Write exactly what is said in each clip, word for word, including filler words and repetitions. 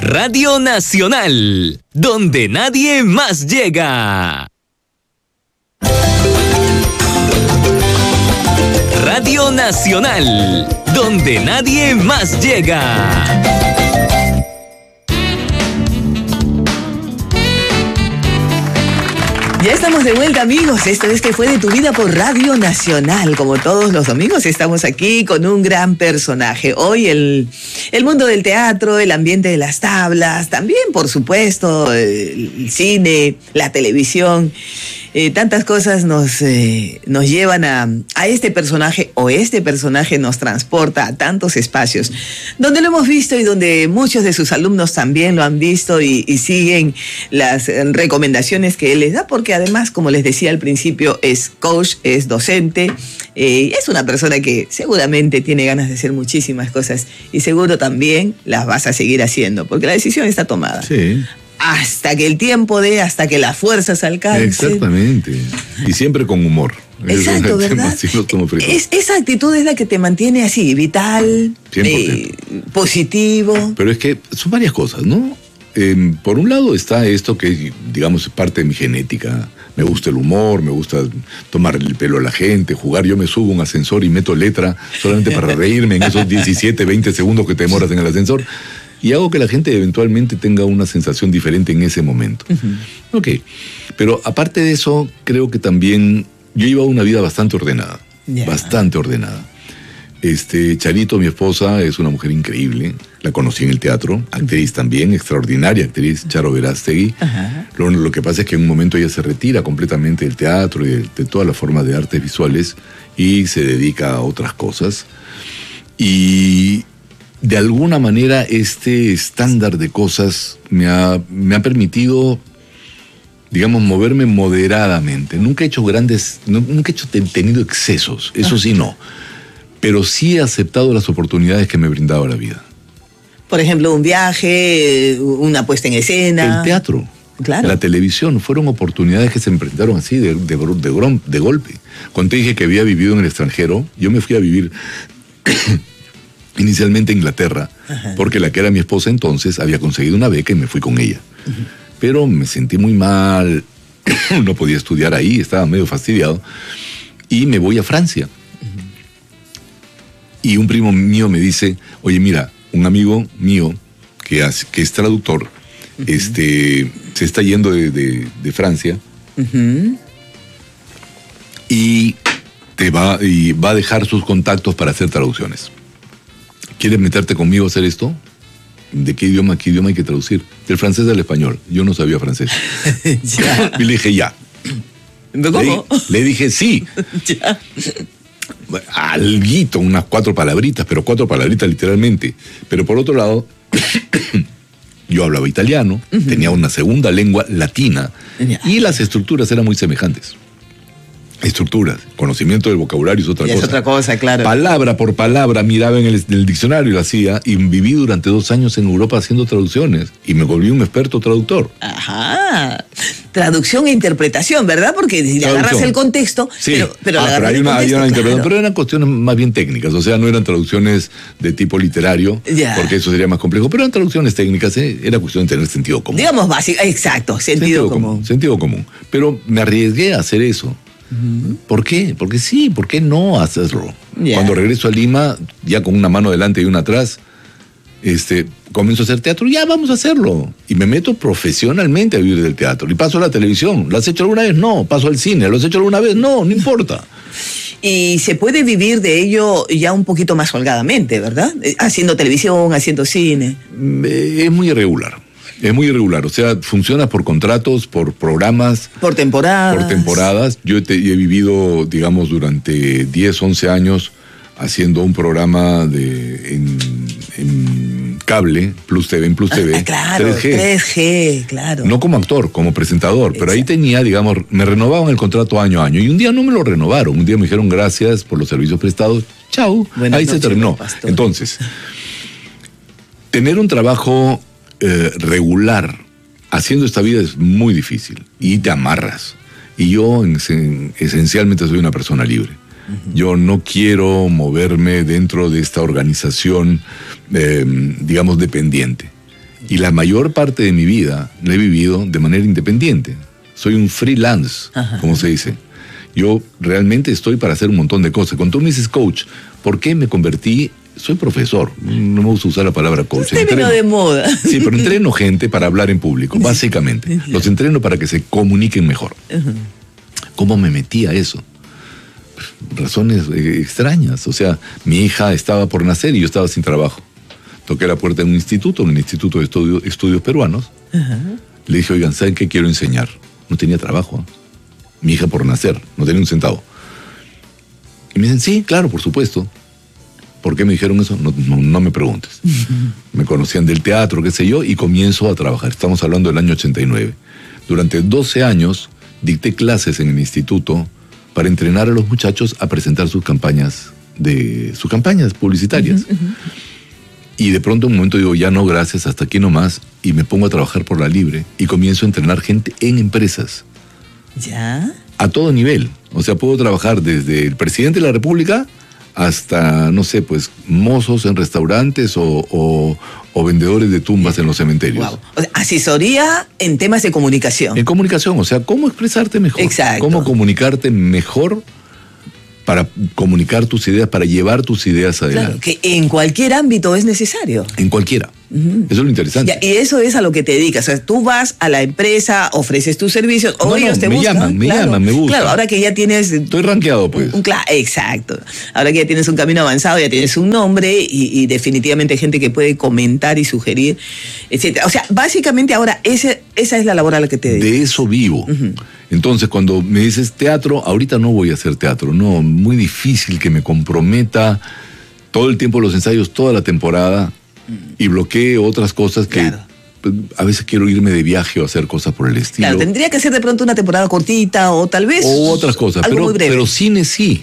Radio Nacional, donde nadie más llega. Radio Nacional, donde nadie más llega. Ya estamos de vuelta, amigos. Esto es Que Fue de Tu Vida por Radio Nacional. Como todos los domingos, estamos aquí con un gran personaje. Hoy el, el mundo del teatro, el ambiente de las tablas, también, por supuesto, el cine, la televisión. Eh, tantas cosas nos, eh, nos llevan a, a este personaje, o este personaje nos transporta a tantos espacios donde lo hemos visto y donde muchos de sus alumnos también lo han visto y, y siguen las eh, recomendaciones que él les da, porque además, como les decía al principio, es coach, es docente, eh, es una persona que seguramente tiene ganas de hacer muchísimas cosas y seguro también las vas a seguir haciendo, porque la decisión está tomada. Sí. Hasta que el tiempo dé, hasta que las fuerzas alcancen. Exactamente. Y siempre con humor. Exacto, ¿verdad? Es, esa actitud es la que te mantiene así, vital, eh, positivo. Pero es que son varias cosas, ¿no? Eh, por un lado está esto que, digamos, es parte de mi genética. Me gusta el humor, me gusta tomar el pelo a la gente, jugar. Yo me subo a un ascensor y meto letra solamente para reírme en esos diecisiete, veinte segundos que te demoras en el ascensor. Y hago que la gente eventualmente tenga una sensación diferente en ese momento. Uh-huh. Ok, pero aparte de eso, creo que también yo llevo una vida bastante ordenada, yeah. bastante ordenada. Este, Charito, mi esposa, es una mujer increíble, la conocí en el teatro, actriz también, extraordinaria actriz, Charo Verástegui. Uh-huh. Lo, lo que pasa es que en un momento ella se retira completamente del teatro y de, de todas las formas de artes visuales y se dedica a otras cosas. Y de alguna manera este estándar de cosas me ha, me ha permitido, digamos, moverme moderadamente. Nunca he hecho grandes, no, nunca he hecho, tenido excesos, eso sí no. Pero sí he aceptado las oportunidades que me brindaba la vida. Por ejemplo, un viaje, una puesta en escena. El teatro, claro. La televisión, fueron oportunidades que se me presentaron así, de, de, de, de golpe. Cuando te dije que había vivido en el extranjero, yo me fui a vivir inicialmente a Inglaterra, ajá, porque la que era mi esposa entonces había conseguido una beca y me fui con ella. Uh-huh. Pero me sentí muy mal, no podía estudiar ahí, estaba medio fastidiado, y me voy a Francia. Uh-huh. Y un primo mío me dice, oye, mira, un amigo mío que, hace, que es traductor, uh-huh, este, se está yendo de, de, de Francia, uh-huh, y, te va, y va a dejar sus contactos para hacer traducciones. ¿Quieres meterte conmigo a hacer esto? ¿De qué idioma, qué idioma hay que traducir? Del francés al español. Yo no sabía francés. Y le dije, ya. ¿Cómo? Le, le dije, sí. Ya. Alguito, unas cuatro palabritas, pero cuatro palabritas literalmente. Pero por otro lado, yo hablaba italiano, uh-huh, tenía una segunda lengua latina, yeah, y las estructuras eran muy semejantes. Estructuras, conocimiento del vocabulario es otra y cosa. Es otra cosa, claro. Palabra por palabra miraba en el, en el diccionario y lo hacía, y viví durante dos años en Europa haciendo traducciones y me volví un experto traductor. Ajá. Traducción e interpretación, ¿verdad? Porque si le agarras el contexto, sí, pero, pero, ah, pero hay una, hay una interpretación, pero eran cuestiones más bien técnicas, o sea, no eran traducciones de tipo literario, yeah, porque eso sería más complejo, pero eran traducciones técnicas, ¿eh? Era cuestión de tener sentido común. Digamos básico, exacto, sentido, sentido común. común. Sentido común. Pero me arriesgué a hacer eso. ¿Por qué? Porque sí, ¿por qué no hacerlo? Yeah. Cuando regreso a Lima, ya con una mano delante y una atrás, este, comienzo a hacer teatro, ya vamos a hacerlo. Y me meto profesionalmente a vivir del teatro. Y paso a la televisión. ¿Lo has hecho alguna vez? No. Paso al cine. ¿Lo has hecho alguna vez? No, no importa. Y se puede vivir de ello ya un poquito más holgadamente, ¿verdad? Haciendo televisión, haciendo cine. Es muy irregular. Es muy irregular, o sea, funciona por contratos, por programas. Por temporadas. Por temporadas. Yo te, he vivido, digamos, durante diez, once años haciendo un programa de en, en cable, Plus T V, en Plus T V. Ah, claro, tres G. tres G, claro. No como actor, como presentador, Exacto. Pero ahí tenía, digamos, me renovaban el contrato año a año. Y un día no me lo renovaron, un día me dijeron gracias por los servicios prestados, chau, Buenas ahí noches, se terminó. Pastor. Entonces, tener un trabajo Eh, regular haciendo esta vida es muy difícil y te amarras. Y yo en, en, esencialmente soy una persona libre. Uh-huh. Yo no quiero moverme dentro de esta organización, eh, digamos, dependiente. Y la mayor parte de mi vida la he vivido de manera independiente. Soy un freelance, Ajá. como se dice. Yo realmente estoy para hacer un montón de cosas. Cuando tú me dices coach, ¿por qué me convertí? Soy profesor. No me gusta usar la palabra coach. Es término de moda. Sí, pero entreno gente para hablar en público, básicamente. Los entreno para que se comuniquen mejor. Ajá. ¿Cómo me metí a eso? Razones eh, extrañas. O sea, mi hija estaba por nacer y yo estaba sin trabajo. Toqué la puerta de un instituto, un instituto de estudio, estudios peruanos. Ajá. Le dije, oigan, ¿saben qué quiero enseñar? No tenía trabajo. Mi hija por nacer, no tenía un centavo. Y me dicen, sí, claro, por supuesto. ¿Por qué me dijeron eso? No, no, no me preguntes. Uh-huh. Me conocían del teatro, qué sé yo, y comienzo a trabajar. Estamos hablando del año ochenta y nueve. Durante doce años dicté clases en el instituto para entrenar a los muchachos a presentar sus campañas, de, sus campañas publicitarias. Uh-huh, uh-huh. Y de pronto en un momento digo, ya no, gracias, hasta aquí nomás, y me pongo a trabajar por la libre y comienzo a entrenar gente en empresas. ¿Ya? A todo nivel. O sea, puedo trabajar desde el presidente de la República hasta, no sé, pues, mozos en restaurantes o, o, o vendedores de tumbas en los cementerios. Wow. O sea, asesoría en temas de comunicación. En comunicación, o sea, cómo expresarte mejor. Exacto. Cómo comunicarte mejor para comunicar tus ideas, para llevar tus ideas adelante. Claro, que en cualquier ámbito es necesario. En cualquiera. Uh-huh. Eso es lo interesante. Ya, y eso es a lo que te dedicas. O sea, tú vas a la empresa, ofreces tus servicios, o no, ellos no, te me buscan. Llaman, me claro, llaman, me buscan. Claro, ahora que ya tienes... Estoy rankeado, pues. Un, un, exacto. Ahora que ya tienes un camino avanzado, ya tienes un nombre y, y definitivamente gente que puede comentar y sugerir, etcétera. O sea, básicamente ahora ese, esa es la labor a la que te dedicas. De eso vivo. Uh-huh. Entonces, cuando me dices teatro, ahorita no voy a hacer teatro. No, muy difícil que me comprometa todo el tiempo los ensayos, toda la temporada, y bloquee otras cosas que claro. a veces quiero irme de viaje o hacer cosas por el estilo. Claro, tendría que ser de pronto una temporada cortita o tal vez... O otras cosas, algo pero, muy breve. pero cine sí.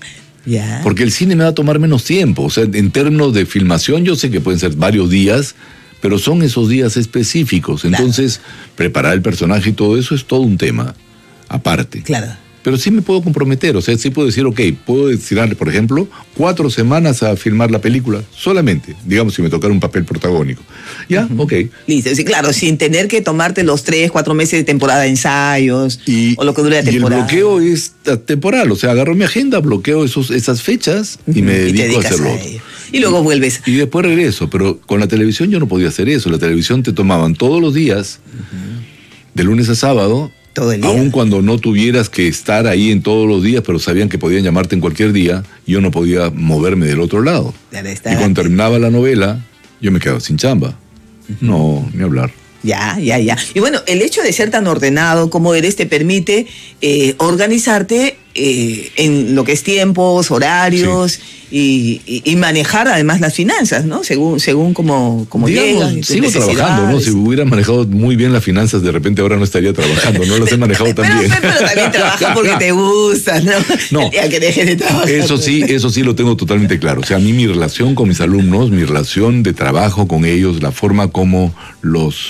Yeah. Porque el cine me va a tomar menos tiempo. O sea, en términos de filmación yo sé que pueden ser varios días, pero son esos días específicos. Entonces, claro. preparar el personaje y todo eso es todo un tema aparte. Claro. Pero sí me puedo comprometer, o sea, sí puedo decir, ok, puedo destinarle, por ejemplo, cuatro semanas a filmar la película, solamente, digamos, si me tocara un papel protagónico. ¿Ya? Uh-huh. Ok. Listo, sí, claro, sin tener que tomarte los tres, cuatro meses de temporada de ensayos, y, o lo que dure la temporada. Y el bloqueo es temporal, o sea, agarro mi agenda, bloqueo esos, esas fechas y uh-huh. me dedico y a hacerlo. A y luego vuelves. Y, y después regreso, pero con la televisión yo no podía hacer eso, la televisión te tomaban todos los días, uh-huh. de lunes a sábado, todo el día. Aun cuando no tuvieras que estar ahí en todos los días, pero sabían que podían llamarte en cualquier día, yo no podía moverme del otro lado. Y cuando terminaba la novela, yo me quedaba sin chamba. Uh-huh. No, ni hablar. Ya, ya, ya. Y bueno, el hecho de ser tan ordenado como eres te permite eh, organizarte eh, en lo que es tiempos, horarios, sí. y, y, y manejar además las finanzas, ¿no? Según, según como, como Digamos, llegas. Sigo trabajando, ¿no? Si hubiera manejado muy bien las finanzas, de repente ahora no estaría trabajando, no las he manejado pero, tan bien. Pero, pero también trabajas porque te gusta, ¿no? No. El día que dejes de trabajar. Eso sí, eso sí lo tengo totalmente claro. O sea, a mí mi relación con mis alumnos, mi relación de trabajo con ellos, la forma como los...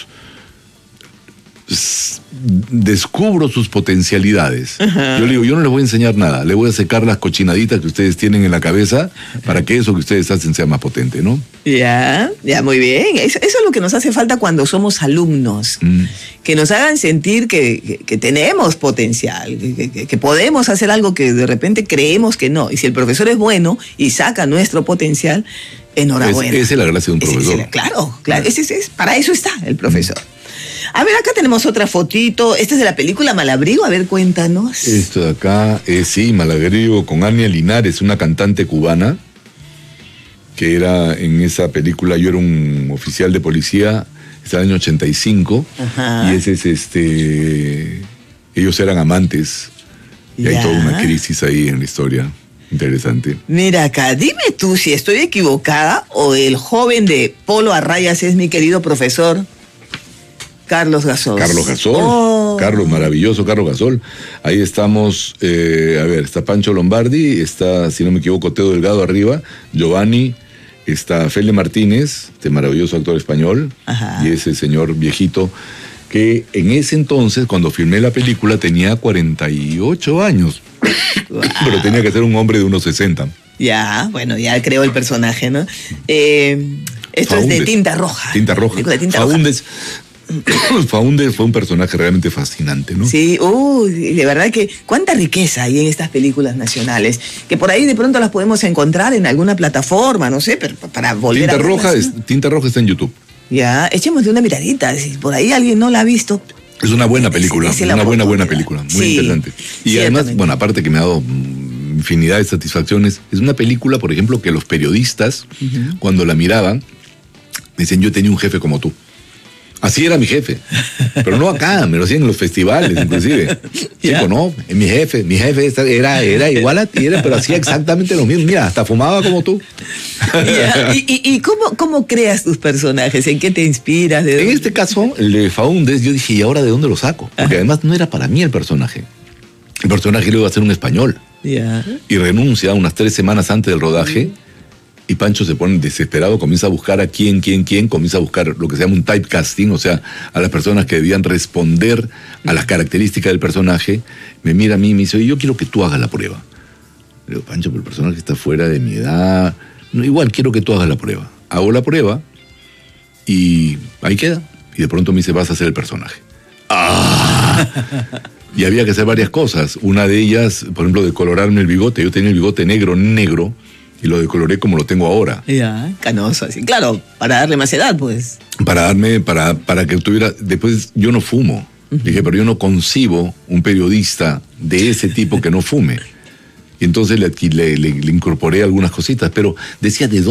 descubro sus potencialidades. Uh-huh. Yo le digo, yo no les voy a enseñar nada, le voy a secar las cochinaditas que ustedes tienen en la cabeza para que eso que ustedes hacen sea más potente, ¿no? Ya, ya, muy bien. Eso, eso es lo que nos hace falta cuando somos alumnos, mm. que nos hagan sentir que, que, que tenemos potencial, que, que, que podemos hacer algo que de repente creemos que no. Y si el profesor es bueno y saca nuestro potencial, enhorabuena. Es, esa es la gracia de un profesor. Es, es, claro, claro, ese, ese, es, para eso está el profesor. A ver, acá tenemos otra fotito. Esta es de la película Malabrigo. A ver, cuéntanos. Esto de acá es, sí, Malabrigo con Ania Linares, una cantante cubana, que era en esa película, yo era un oficial de policía, es el año ochenta y cinco. Ajá. Y ese es este... Ellos eran amantes. Y ya. Hay toda una crisis ahí en la historia. Interesante. Mira acá, dime tú si estoy equivocada o el joven de polo a rayas es mi querido profesor Carlos Gasol. Carlos Gasol, oh. Carlos, maravilloso Carlos Gasol. Ahí estamos, eh, a ver, está Pancho Lombardi, está, si no me equivoco, Teo Delgado arriba, Giovanni, está Fele Martínez, este maravilloso actor español, ajá. Y ese señor viejito que en ese entonces, cuando filmé la película, tenía cuarenta y ocho años, wow. Pero tenía que ser un hombre de unos sesenta. Ya, bueno, ya creó el personaje, ¿no? Eh... Esto Faúndez. es de Tinta Roja. Tinta Roja. De Tinta Faúndez. Faúndez fue un personaje realmente fascinante, ¿no? Sí, uy, de verdad que cuánta riqueza hay en estas películas nacionales, que por ahí de pronto las podemos encontrar en alguna plataforma, no sé, pero para volver Tinta a verlas, Roja, ¿no? es, Tinta Roja está en YouTube. Ya, echémosle una miradita, si por ahí alguien no la ha visto. Es una buena película, Dese la una buena, buena oportunidad. película, muy Sí, interesante. Y ciertamente. además, bueno, aparte que me ha dado mm, infinidad de satisfacciones, es una película, por ejemplo, que los periodistas, uh-huh. cuando la miraban, dicen, yo tenía un jefe como tú. Así era mi jefe, pero no acá, me lo hacían en los festivales, inclusive. Yeah. Tipo, no, mi jefe, mi jefe era, era igual a ti, era, pero hacía exactamente lo mismo. Mira, hasta fumaba como tú. Yeah. ¿Y, y, y cómo, cómo creas tus personajes? ¿En qué te inspiras? ¿De en este caso, el de Faúndez, yo dije, ¿y ahora de dónde lo saco? Porque Ajá. además no era para mí el personaje. El personaje lo iba a hacer un español. Yeah. Y renuncia unas tres semanas antes del rodaje. Mm. Y Pancho se pone desesperado, comienza a buscar a quién, quién, quién, comienza a buscar lo que se llama un typecasting, o sea, a las personas que debían responder a las características del personaje. Me mira a mí y me dice, oye, yo quiero que tú hagas la prueba. Le digo, Pancho, pero el personaje está fuera de mi edad. No, igual quiero que tú hagas la prueba. Hago la prueba y ahí queda. Y de pronto me dice, vas a hacer el personaje. ¡Ah! Y había que hacer varias cosas. Una de ellas, por ejemplo, decolorarme el bigote. Yo tenía el bigote negro, negro. Y lo decoloré como lo tengo ahora. Ya, canoso, así. Claro, para darle más edad, pues. Para darme, para, para que tuviera... Después, yo no fumo. Uh-huh. Dije, pero yo no concibo un periodista de ese tipo que no fume. Y entonces le, le, le, le incorporé algunas cositas, pero decía, ¿de dónde?